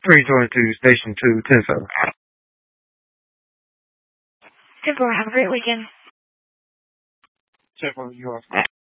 322, Station 2, 10-7. 10-4, have a great weekend. 10-4, you are.